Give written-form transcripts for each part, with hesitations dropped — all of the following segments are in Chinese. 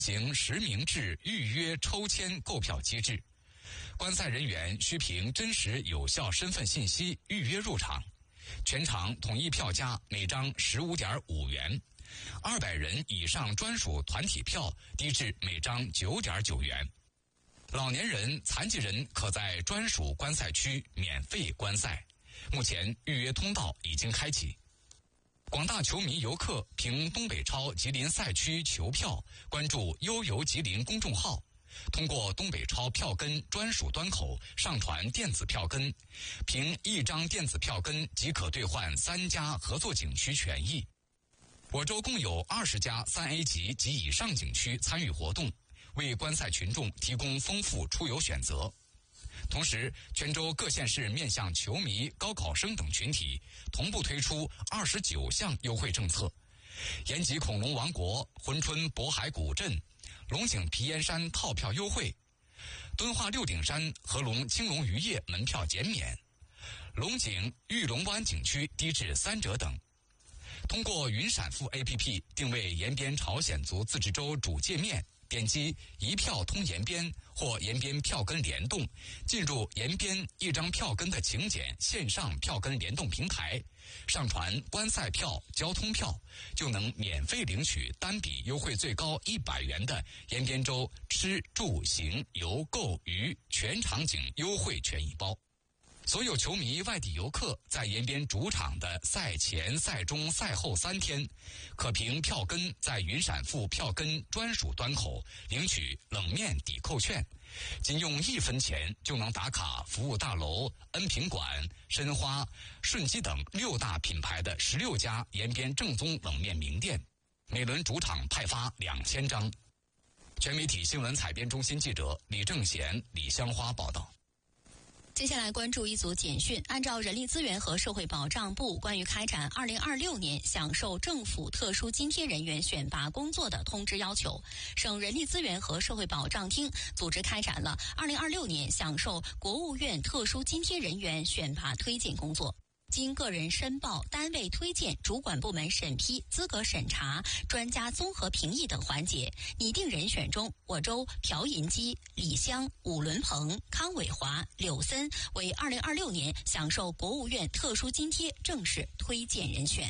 行实名制预约抽签购票机制。观赛人员需凭真实有效身份信息预约入场，全场统一票价每张15.5元，200人以上专属团体票低至每张9.9元。老年人、残疾人可在专属观赛区免费观赛，目前预约通道已经开启。广大球迷游客凭东北超吉林赛区求票，关注悠游吉林公众号，通过东北超票根专属端口上传电子票根，凭1张电子票根即可兑换3家合作景区权益。我州共有20家3A 级及以上景区参与活动，为观赛群众提供丰富出游选择。同时，泉州各县市面向球迷、高考生等群体同步推出29项优惠政策，延吉恐龙王国、珲春渤海古镇、龙井皮烟山套票优惠，敦化六顶山合龙青龙渔业门票减免，龙井玉龙湾景区低至3折等。通过云闪付 APP 定位延边朝鲜族自治州主界面，点击一票通延边或延边票根联动，进入延边1张票根的请柬线上票根联动平台，上传观赛票、交通票，就能免费领取单笔优惠最高100元的延边州吃住行游购娱全场景优惠权益包。所有球迷、外地游客在延边主场的赛前、赛中、赛后3天，可凭票根在云闪付票根专属端口领取冷面抵扣券，仅用1分钱就能打卡服务大楼、恩平馆、申花、顺基等6大品牌的16家延边正宗冷面名店，每轮主场派发2000张。全媒体新闻采编中心记者李正贤、李香花报道。 接下来关注一组简讯。按照人力资源和社会保障部关于开展2026年享受政府特殊津贴人员选拔工作的通知要求，省人力资源和社会保障厅组织开展了2026年享受国务院特殊津贴人员选拔推荐工作。经个人申报、单位推荐、主管部门审批、资格审查、专家综合评议等环节，拟定人选中，我州朴银基、李湘、武伦鹏、康伟华、柳森为2026年享受国务院特殊津贴正式推荐人选。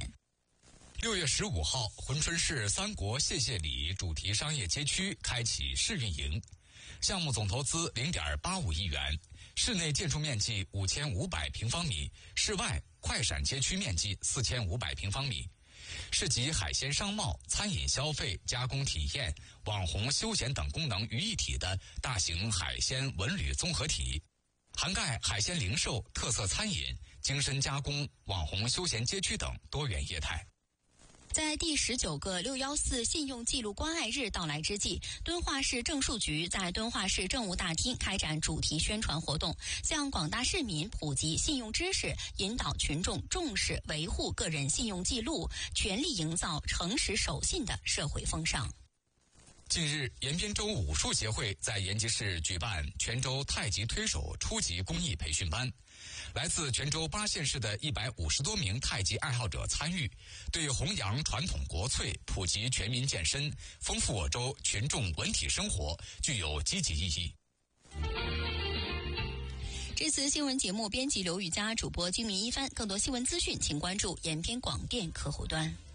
6月15号，珲春市三国谢谢里主题商业街区开启试运营，项目总投资0.85亿元，室内建筑面积5500平方米，室外快闪街区面积4500平方米，市集海鲜商贸、餐饮消费、加工体验、网红休闲等功能于一体的大型海鲜文旅综合体，涵盖海鲜零售、特色餐饮、精深加工、网红休闲街区等多元业态。 在第19个614信用记录关爱日到来之际，敦化市政数局在敦化市政务大厅开展主题宣传活动，向广大市民普及信用知识，引导群众重视维护个人信用记录，全力营造诚实守信的社会风尚。 近日，延边州武术协会在延吉市举办泉州太极推手初级公益培训班，来自泉州8县市的150多名太极爱好者参与，对弘扬传统国粹、普及全民健身、丰富我州群众文体生活具有积极意义。 这次新闻节目编辑刘宇佳，主播金明一帆。更多新闻资讯，请关注延边广电客户端。